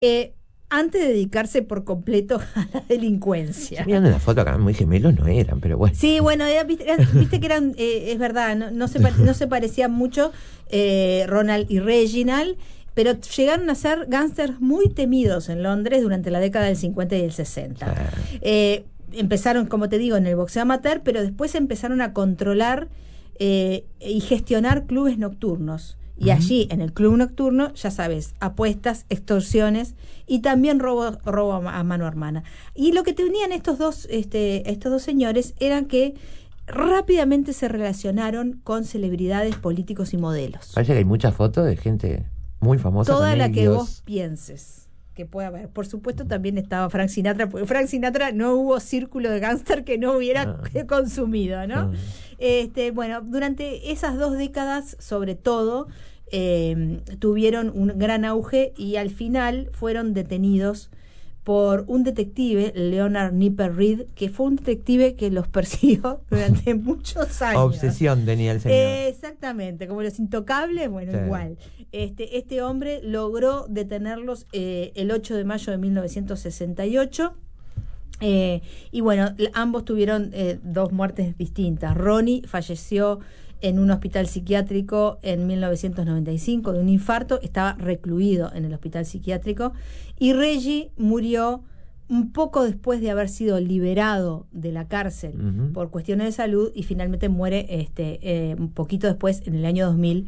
Antes de dedicarse por completo a la delincuencia. Estoy mirando la foto acá, muy gemelos no eran, pero bueno. Sí, bueno, viste que eran, es verdad, no se parecían mucho Ronald y Reginald, pero llegaron a ser gángsters muy temidos en Londres durante la década del 50 y el 60. Empezaron, como te digo, en el boxeo amateur, pero después empezaron a controlar y gestionar clubes nocturnos. Y allí, en el club nocturno, ya sabes, apuestas, extorsiones y también robo a mano armada. Y lo que tenían estos dos señores era que rápidamente se relacionaron con celebridades, políticos y modelos. Parece que hay muchas fotos de gente muy famosa. Toda la que vos pienses que pueda haber. Por supuesto también estaba Frank Sinatra, porque Frank Sinatra no hubo círculo de gángster que no hubiera consumido, ¿no? Bueno, durante esas 2 décadas, sobre todo, tuvieron un gran auge y al final fueron detenidos por un detective, Leonard Nipper Reed, que fue un detective que los persiguió durante muchos años. Obsesión tenía el señor. Exactamente, como los intocables, bueno, sí. Igual. Este hombre logró detenerlos el 8 de mayo de 1968. Y bueno, ambos tuvieron 2 muertes distintas. Ronnie falleció en un hospital psiquiátrico en 1995 de un infarto, estaba recluido en el hospital psiquiátrico, y Reggie murió un poco después de haber sido liberado de la cárcel por cuestiones de salud, y finalmente muere un poquito después, en el año 2000,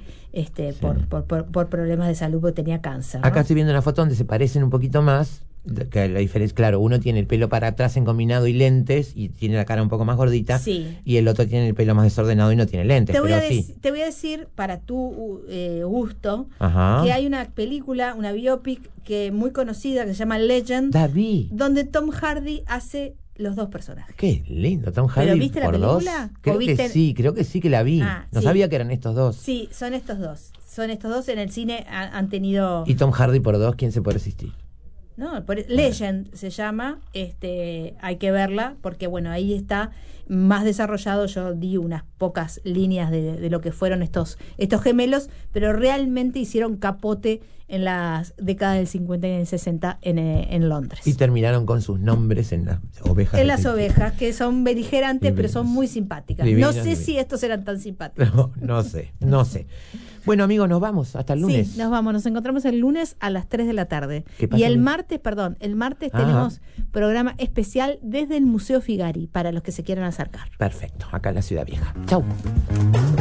por problemas de salud, porque tenía cáncer, ¿no? Acá estoy viendo una foto donde se parecen un poquito más. Que la diferencia, claro, uno tiene el pelo para atrás encombinado y lentes y tiene la cara un poco más gordita, sí. Y el otro tiene el pelo más desordenado y no tiene lentes. Te voy a decir, para tu gusto, que hay una película, una biopic que muy conocida, que se llama Legend, David, donde Tom Hardy hace los 2 personajes. Qué lindo, Tom Hardy. ¿Pero viste la película? Creo que sí que la vi. No sí. Sabía que eran estos 2. Sí, son estos dos. En el cine han tenido... Y Tom Hardy por 2, ¿quién se puede resistir? No, Legend se llama, hay que verla, porque bueno, ahí está más desarrollado. Yo di unas pocas líneas de lo que fueron estos gemelos, pero realmente hicieron capote en las décadas del 50 y del 60 en Londres. Y terminaron con sus nombres en las ovejas. En las ovejas, que son beligerantes, pero son muy simpáticas. Divinas, no sé si estos eran tan simpáticos. No sé. Bueno, amigos, nos vamos hasta el lunes. Sí, nos encontramos el lunes a las 3 de la tarde. Y el martes tenemos programa especial desde el Museo Figari, para los que se quieran acercar. Perfecto, acá en la Ciudad Vieja. Chau.